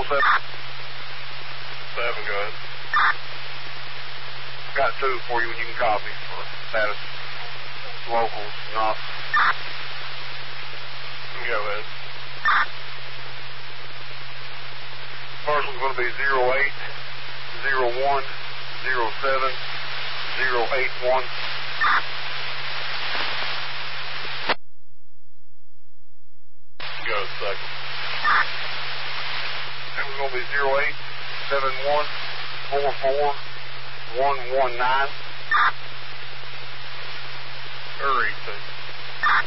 7. 7, go ahead. Got 2 for you, and you can copy for status. Locals, not. Go ahead. Parcel's going to be 08 01 07 081. Go ahead, second. That was going to be 08 71 44 119. Hurry, please.